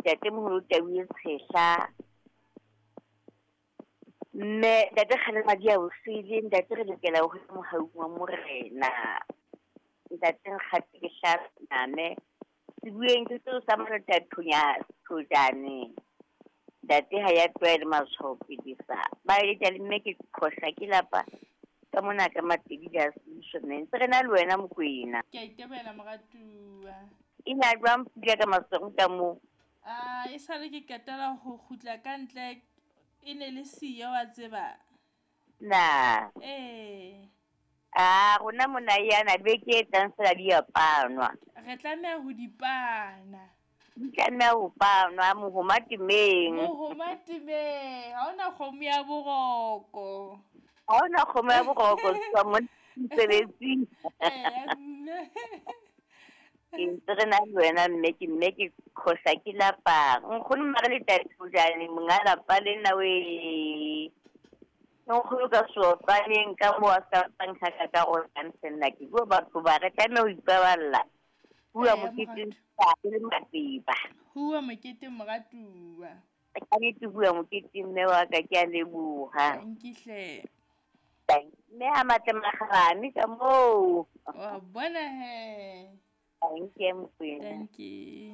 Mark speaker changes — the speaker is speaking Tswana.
Speaker 1: ntatemoholo Tabuye Tshehla, mme ntate Kgalemadi Ausi, ntate re lokela ho ya mohaung wa morena, ntate Nkgati ke Hlasiname, sebueng ke tseo sa Marata Thunya Thojane, ntate ha ya tlwaele matshwaopedisa ba etsa le mme ke khosa ke lapa ka mona ka Matedi ja seshone ntse re na le wena Mokwena.
Speaker 2: Ke a itebela Moratuwa.
Speaker 1: Ina jwang pula ka masong ka mo?
Speaker 2: E sale ke qetela ho kgutla ka ntle e ne le siyo wa tseba.
Speaker 1: Na. Rona mona yana beke e tlang fela di a panwa.
Speaker 2: Re tlameha ho dipana.
Speaker 1: Di tlameha ho panwa mohoma temeng.
Speaker 2: Mohoma temeng, ha ona kgomo ya boroko.
Speaker 1: Ha ona kgomo ya boroko tswa mo mosebetsing. Ntse re na le wena mme ke khosa ke lapa nkgono mare le Thojane monga lapa lena we nkgono ka sopaneng ka mo a sa tsantsha ka nna ke bua batho ba re tlameha ho ipaballa bua moketeng sa le matiba
Speaker 2: bua moketeng Moratuwa
Speaker 1: ka nnete bua moketeng mme wa ka ke a leboha
Speaker 2: nkihle
Speaker 1: mme ha matlemagarane ka moo
Speaker 2: bona he.
Speaker 1: Thank you, Mokwena.
Speaker 2: Thank you.